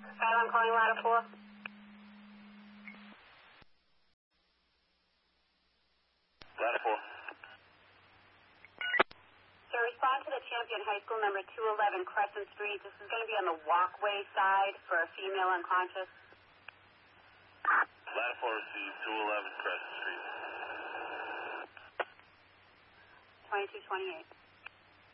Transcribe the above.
I'm calling ladder 4. Ladder 4. So respond to the Champion High School number 211 Crescent Street. This is going to be on the walkway side for a female unconscious. Ladder 4 received 211 Crescent Street. 2228.